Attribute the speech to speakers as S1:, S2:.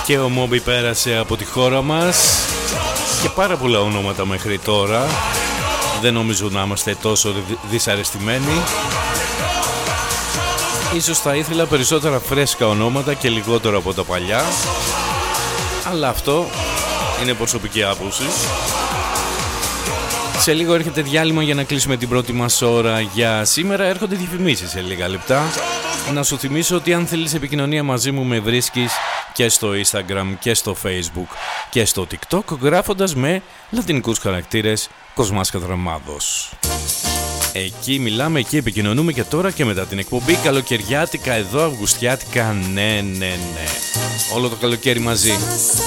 S1: Και ο Μόμπι πέρασε από τη χώρα μας και πάρα πολλά ονόματα μέχρι τώρα. Δεν νομίζω να είμαστε τόσο δυσαρεστημένοι. Ίσως θα ήθελα περισσότερα φρέσκα ονόματα και λιγότερο από τα παλιά, αλλά αυτό είναι προσωπική άποψη. Σε λίγο έρχεται διάλειμμα για να κλείσουμε την πρώτη μας ώρα για σήμερα. Έρχονται διαφημίσεις σε λίγα λεπτά. Να σου θυμίσω ότι αν θέλεις επικοινωνία μαζί μου με βρίσκεις και στο Instagram και στο Facebook και στο TikTok γράφοντας με λατινικούς χαρακτήρες Κοσμάς Κατραμάδος. Εκεί μιλάμε, εκεί επικοινωνούμε και τώρα και μετά την εκπομπή. Καλοκαιριάτικα εδώ, αυγουστιάτικα, ναι. Όλο το καλοκαίρι μαζί.